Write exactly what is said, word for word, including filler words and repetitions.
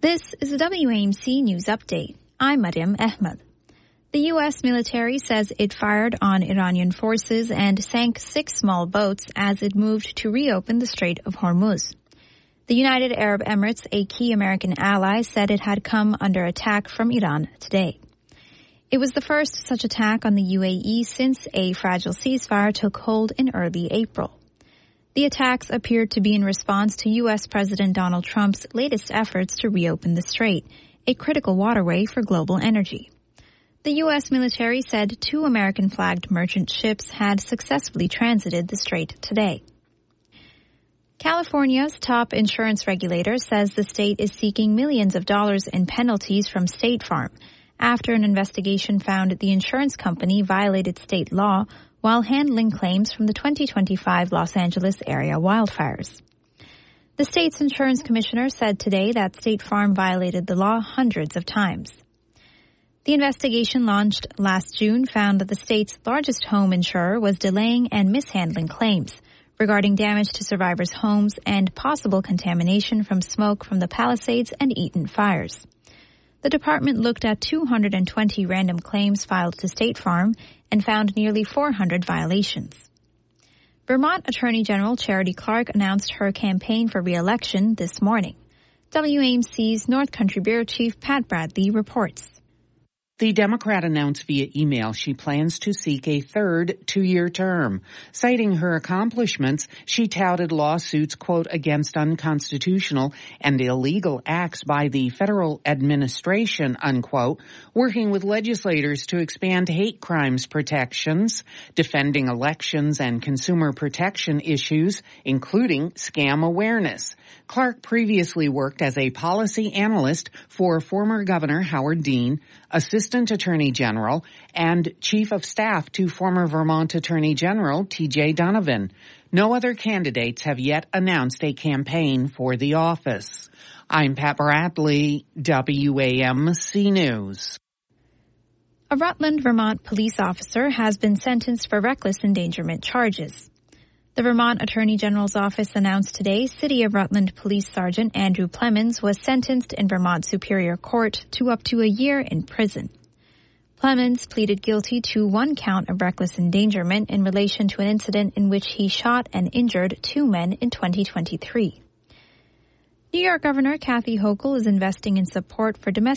This is a W A M C News Update. I'm Mariam Ahmed. The U S military says it fired on Iranian forces and sank six small boats as it moved to reopen the Strait of Hormuz. The United Arab Emirates, a key American ally, said it had come under attack from Iran today. It was the first such attack on the U A E since a fragile ceasefire took hold in early April. The attacks appeared to be in response to U S President Donald Trump's latest efforts to reopen the strait, a critical waterway for global energy. The U S military said two American-flagged merchant ships had successfully transited the strait today. California's top insurance regulator says the state is seeking millions of dollars in penalties from State Farm after an investigation found the insurance company violated state law while handling claims from the twenty twenty-five Los Angeles area wildfires. The state's insurance commissioner said today that State Farm violated the law hundreds of times. The investigation launched last June found that the state's largest home insurer was delaying and mishandling claims regarding damage to survivors' homes and possible contamination from smoke from the Palisades and Eaton fires. The department looked at two hundred twenty random claims filed to State Farm and found nearly four hundred violations. Vermont Attorney General Charity Clark announced her campaign for re-election this morning. W A M C's North Country Bureau Chief Pat Bradley reports. The Democrat announced via email she plans to seek a third two-year term. Citing her accomplishments, she touted lawsuits, quote, against unconstitutional and illegal acts by the federal administration, unquote, working with legislators to expand hate crimes protections, defending elections and consumer protection issues, including scam awareness. Clark previously worked as a policy analyst for former Governor Howard Dean, Assistant Attorney General, and Chief of Staff to former Vermont Attorney General T J Donovan. No other candidates have yet announced a campaign for the office. I'm Pat Bradley, W A M C News. A Rutland, Vermont police officer has been sentenced for reckless endangerment charges. The Vermont Attorney General's office announced today City of Rutland Police Sergeant Andrew Plemons was sentenced in Vermont Superior Court to up to a year in prison. Plemons pleaded guilty to one count of reckless endangerment in relation to an incident in which he shot and injured two men in twenty twenty-three. New York Governor Kathy Hochul is investing in support for domestic